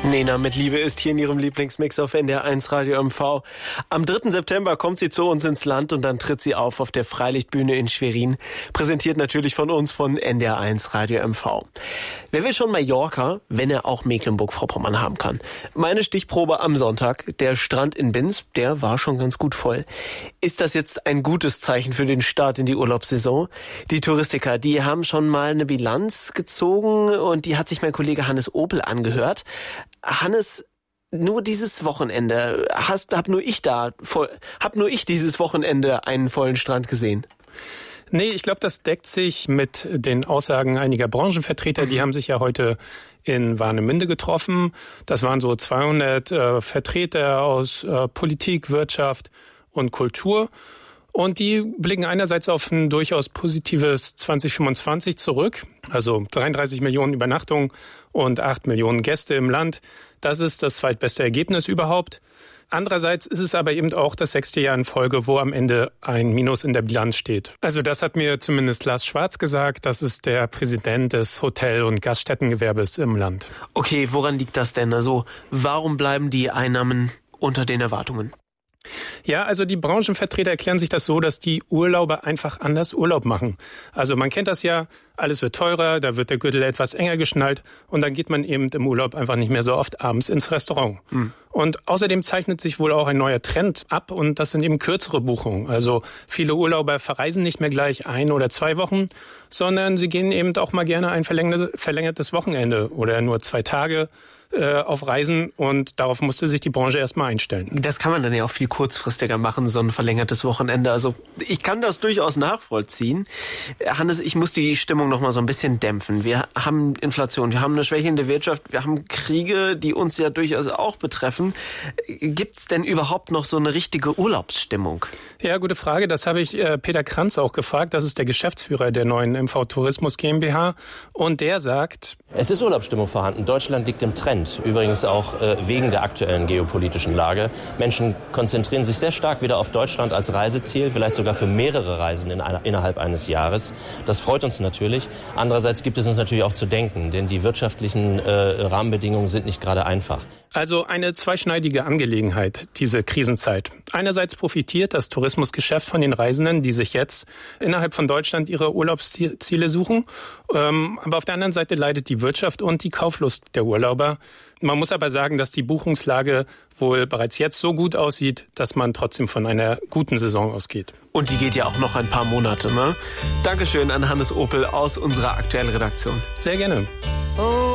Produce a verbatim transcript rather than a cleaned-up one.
Nena mit Liebe ist hier in ihrem Lieblingsmix auf N D R eins Radio M V. Am dritten September kommt sie zu uns ins Land und dann tritt sie auf auf der Freilichtbühne in Schwerin. Präsentiert natürlich von uns von N D R eins Radio M V. Wer will schon Mallorca, wenn er auch Mecklenburg-Vorpommern haben kann? Meine Stichprobe am Sonntag. Der Strand in Binz, der war schon ganz gut voll. Ist das jetzt ein gutes Zeichen für den Start in die Urlaubssaison? Die Touristiker, die haben schon mal eine Bilanz gezogen und die hat sich mein Kollege Hannes Opel angehört. Hannes, nur dieses Wochenende, hast, hab nur ich da, voll, hab nur ich dieses Wochenende einen vollen Strand gesehen. Nee, ich glaube, das deckt sich mit den Aussagen einiger Branchenvertreter. Die haben sich ja heute in Warnemünde getroffen. Das waren so zweihundert äh, Vertreter aus äh, Politik, Wirtschaft und Kultur. Und die blicken einerseits auf ein durchaus positives zwanzig fünfundzwanzig zurück, also dreiunddreißig Millionen Übernachtungen und acht Millionen Gäste im Land. Das ist das zweitbeste Ergebnis überhaupt. Andererseits ist es aber eben auch das sechste Jahr in Folge, wo am Ende ein Minus in der Bilanz steht. Also das hat mir zumindest Lars Schwarz gesagt. Das ist der Präsident des Hotel- und Gaststättengewerbes im Land. Okay, woran liegt das denn? Also warum bleiben die Einnahmen unter den Erwartungen? Ja, also die Branchenvertreter erklären sich das so, dass die Urlauber einfach anders Urlaub machen. Also man kennt das ja, alles wird teurer, da wird der Gürtel etwas enger geschnallt und dann geht man eben im Urlaub einfach nicht mehr so oft abends ins Restaurant. Mhm. Und außerdem zeichnet sich wohl auch ein neuer Trend ab und das sind eben kürzere Buchungen. Also viele Urlauber verreisen nicht mehr gleich ein oder zwei Wochen, sondern sie gehen eben auch mal gerne ein verlängertes Wochenende oder nur zwei Tage auf Reisen und darauf musste sich die Branche erstmal einstellen. Das kann man dann ja auch viel kurzfristiger machen, so ein verlängertes Wochenende. Also ich kann das durchaus nachvollziehen. Hannes, ich muss die Stimmung noch mal so ein bisschen dämpfen. Wir haben Inflation, wir haben eine schwächelnde Wirtschaft, wir haben Kriege, die uns ja durchaus auch betreffen. Gibt's denn überhaupt noch so eine richtige Urlaubsstimmung? Ja, gute Frage. Das habe ich äh, Peter Kranz auch gefragt. Das ist der Geschäftsführer der neuen M V Tourismus GmbH. Und der sagt: Es ist Urlaubsstimmung vorhanden. Deutschland liegt im Trend. Übrigens auch äh, wegen der aktuellen geopolitischen Lage. Menschen konzentrieren sich sehr stark wieder auf Deutschland als Reiseziel, vielleicht sogar für mehrere Reisen in einer, innerhalb eines Jahres. Das freut uns natürlich. Andererseits gibt es uns natürlich auch zu denken, denn die wirtschaftlichen äh, Rahmenbedingungen sind nicht gerade einfach. Also eine zweischneidige Angelegenheit, diese Krisenzeit. Einerseits profitiert das Tourismusgeschäft von den Reisenden, die sich jetzt innerhalb von Deutschland ihre Urlaubsziele suchen. Ähm, aber auf der anderen Seite leidet die Wirtschaft und die Kauflust der Urlauber. Man muss aber sagen, dass die Buchungslage wohl bereits jetzt so gut aussieht, dass man trotzdem von einer guten Saison ausgeht. Und die geht ja auch noch ein paar Monate, ne? Dankeschön an Hannes Opel aus unserer aktuellen Redaktion. Sehr gerne. Oh.